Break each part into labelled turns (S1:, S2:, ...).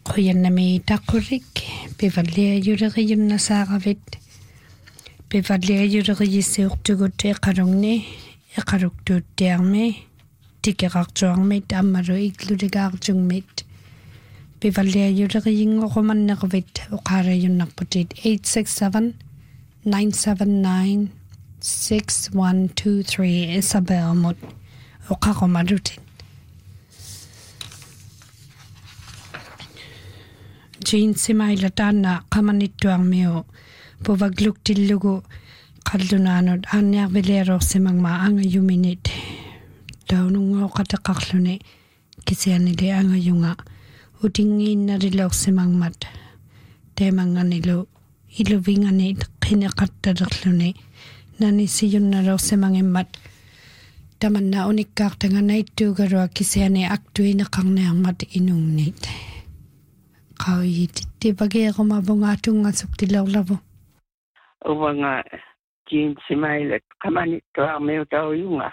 S1: Quyannami taqurik pivalliajuleriunnasaaqavit pivalliajulerigissiurtugut eqalungni eqaluktuuttiarmi tikerartuarmit ammalu igluligaartungmit pivalliajuleriingorumannervit uqaarayunnarputit 867-979-6123 Isabelmut uqarumalutit Jean simaila taanna qamanittuarmiu puvagluktillugu qallunaanut aanniarvileerorsimangma angayuminit taunungoqateqarluni kisianili angayunga utingiinnalilorsimangmat teemanganilu iluvingani qineqattalerluni nanisiyunnalorsimangimmat tamanna unikkaartanganaittuugalua kisiani aktuineqarniarmat inungnit qauyit tipageeruma bungatungasuktilorlavu
S2: uvanga Jean simailet qamanittuarmiu tauyunga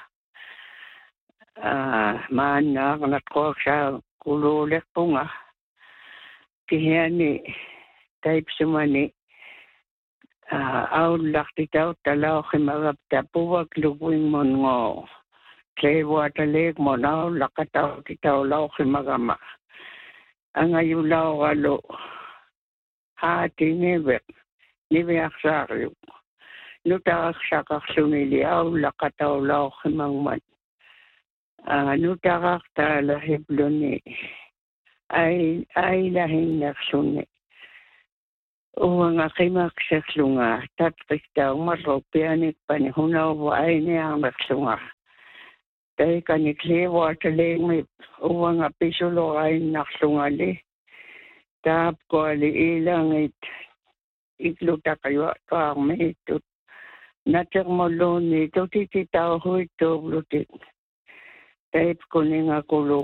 S2: maannaaqnatquaksaa kuluuleqpunga kihiani taipsumani aullaqtitauttalauqimagapta puvakluguingmongo tleevuataleekmon aullaqatautitaulauqimagama angayulauqalu haatineveq niviaqsaariu nutaqaqsaqarlunili aullaqataulauqimangman nutaqaqtaalahipluni ailahinnerluni uanga qimaqserlunga tatqiktaummarrupianikpani hunauvu ainiarnerlunga taikani kleevuataleegmi uanga pisuloqainnarlungali taapkoali ilangit iglutaqayuaqtuarmiittut natermolluuni tutititauhuittuuvlutit taipkuningakulu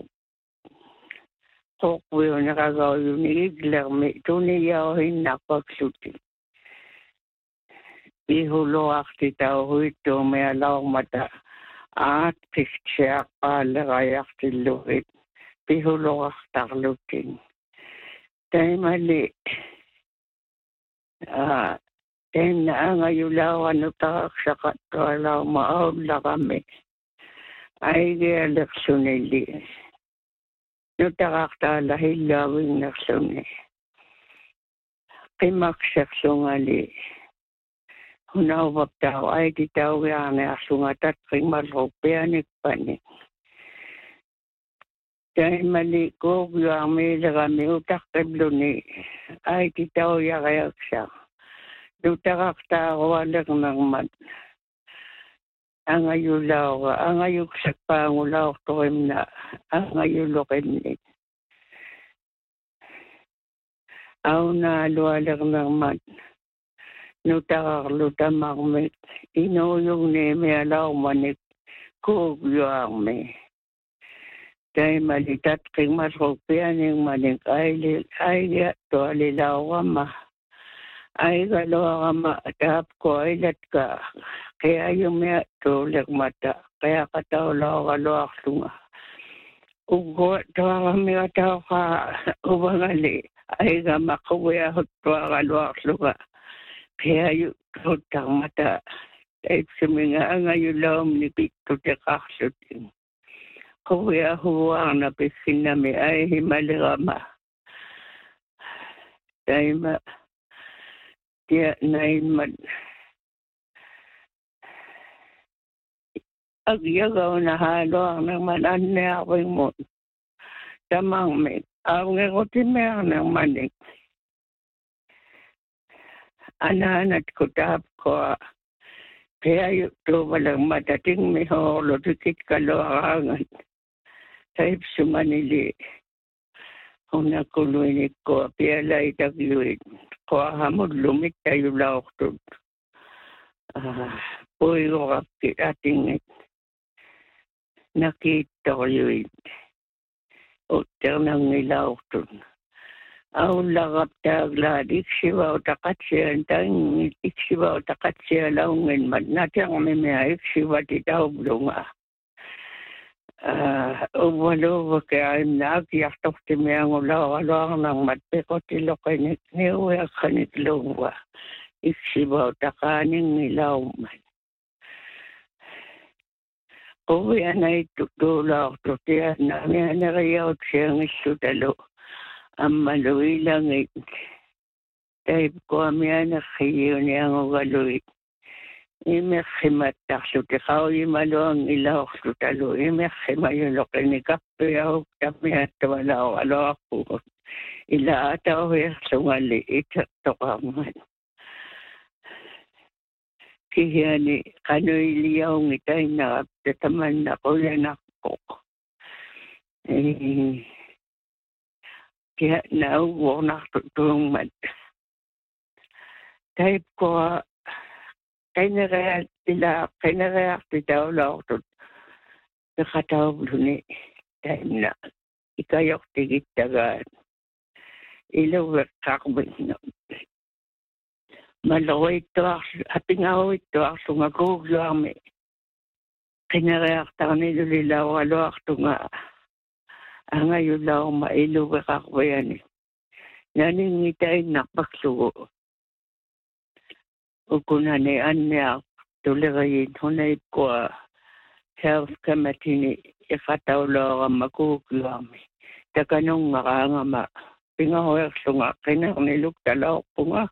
S2: qoqviunaqagauyuni iglermi tuniyaohinnarpakluti ihuloaqtitauhuittuumi alaormata aatqiktsiaqqaallerayartillugit pihuloqartarlutin taimali tenna angayulauanutaqaqsaqattualauma aullaqami aigealerlunili nutaqaqtaalahillaawinnerluni qimaqserlungali hunauvaptau aititaugiarniarlunga tatqingmalrupianikpani taimali kuugiuarmiilerami utaqqimluni aititauyariaqsa nutaqaqtaarualernermat angayulauga angayuksakpaangulaortorimna angayuloqimnik aunaalualernermat nutaqarlu tamarmik inuuyugniimi alaormanik kuugiuarmi taimali tatqingmalrupianingmanik ailiattualilauqama aigaluaqama taapko ailatka qiayumiattuulermata qiaqataulauqaluarlunga ugguattuaramiatauqa uvangali aigamaqquviahuttuaqaluarlunga qiayuttuuttarmata taipsuminga angayulaumni pittutiqarlutin quviahuarna pikkinnami aihimalerama taima tia nainmat agyagauna haaluarnerman anniarvingmut tamangmik aungerutimearnermanik anaanat kutaapkoa qiayuttuuvalermata tingmihoorlu tikitkaluaraangat taipsumanili hunakuluinikkoa pialaitagluit qoahamullumit tayulaortut puigorapkit atingit nakiittorluit utternangilaortut aullaqaptaaglaat iksivautaqatsian tangit iksivautaqatsialaunginmat natermimia iksivatitaublunga Umaluwa kaya nagyatok ti miyang ulaw-alaw ng matpikot ilokinik niya kanikluwa. Iksibaw takaning nilaw man. Uwi anay tutulaw tutiyan na miya narayaw siyang isutalo. Ang maluwi lang tayo ko miya nakayo niyang ugaluwi. Imeximat taxuti xawi malong ilaw sutalo imeximayulok ni kapyaw tamiyat wala wala ako ila ataw sungali itatokaman kihani kano iliyaw ngitay na tataman na ko yan ako kaya nauwo na tutulong man type ko Kaya titaw lang ito. Nakataw ni time na ikayok tigit tagaan. Ilaw kakabay na. Malaway ito ating away ito ako nga kugami. Kinarayakta nilo lilaw alo ako nga. Ang ngayon lang mailaw kakabayan. Naningitay nakpaksugo. Ukunanian niya tuligayin hunay ko health committee ni ikatawlo ka makukulami. Takanong nga nga ma pingahoyak sunga kinanilog talaw po nga.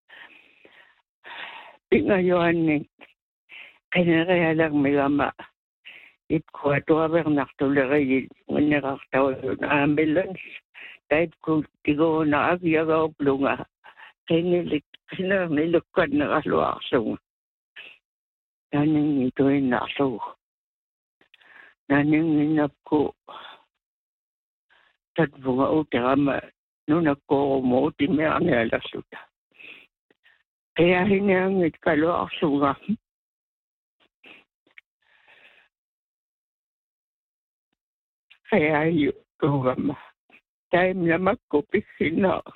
S2: Pingayoan ni kinaraya lang may ama. Itko ato abang naktuligayin ngunakaktaw yun ambulance. Kahit kung tigo na agyagaw plunga. Nilukad na kaluaksong. Naning ito'y naso. Naning ninap ko. Tatbo nga utama. Nung nagkukumuti may ang nalasuta. Kaya hinangit kaluaksong nga. Kaya yun kung time na magkupisin na.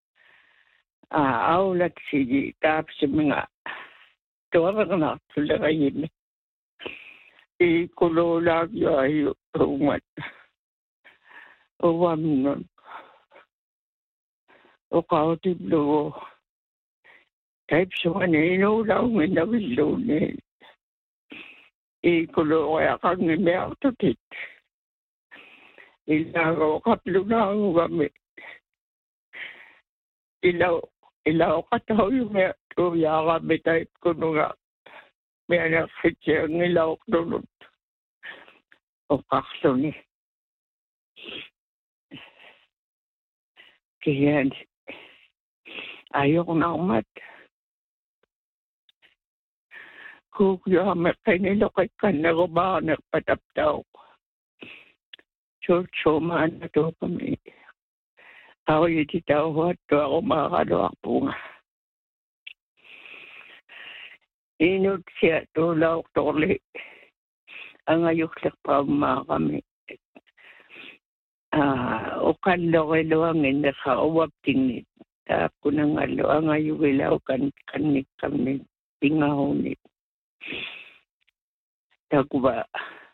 S2: Aulat sige tapos mga tuwag na tulagayin ikulolag yayo umat uwam nun o kautiblo type so inulaw ng nabilo ni ikulo kaya kang may tutit ilagaw kaplo na ang gamit ilaw kataw yung may tuya kami type ko nga may anak siya ang ilaw tulog o kakso ni kaya ayaw ko na umat kukya kami kanilokay ka na ko ba nagpataptaw so man na to kami ako yung titawad to ako makakaloak po nga. Inod siya tulaw tuli. Ang ayuklak pa mga kami. Ukalo kay luwangin na kauwap tingit. Tapo na nga luwang ayukilaw kanik kami tingahunit. Tagwa.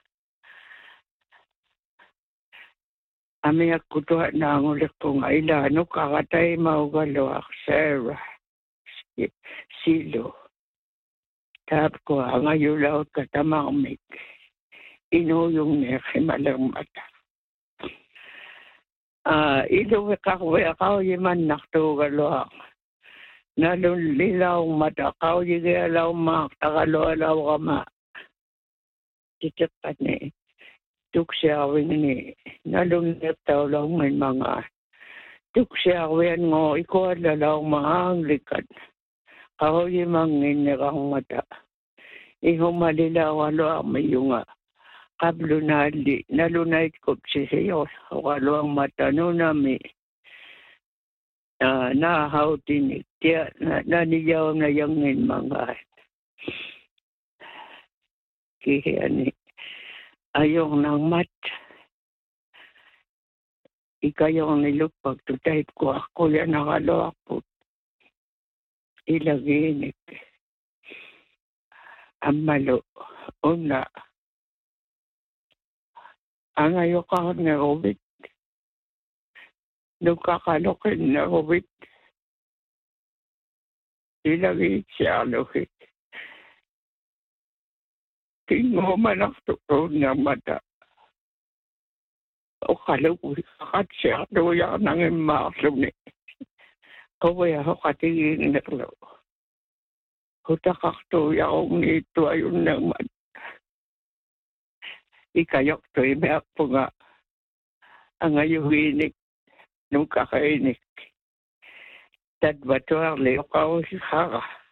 S2: Ami ako tuwa na ang ulit kong ilano kakatay maugalo ako Sarah Silo. Tapos ko ang ayulaw katamamik. Inuyong niya kay malang mata. Ilo kakaway ako yaman naktugalo ako. Nalunlilaw mata kao yigalaw maktakalo-alaw ka ma. Titipat niya. Tuksiyawin ni nalunip taw lang may mga tuksiyawin ngo ikaw lalaw maanglikan. Ako yung mangin kang mata. Ihumalilaw alo ang may yung kablunali. Nalunait ko siya walo ang mata no nami. Nahaw tinik. Naniyaw na yangin mga. Kaya ni ayong nang mat. Ikayong nilupag to type ko ako yan nakalo ako. Ilaginik. Ang malo. Una. Angayokan nga Robit. Nukakalokin na Robit. Ilagay siya lokin. Tingo manak tukon nga mata. O kalawin kakat siya doya nang imaklong ni. Kawaya ako katingin naglaw. Hutakakto yaong nito ayun naman. Ikayok to imeak po nga ang ayuhinik nung kakainik. Tadbatuar leo kao si Hara.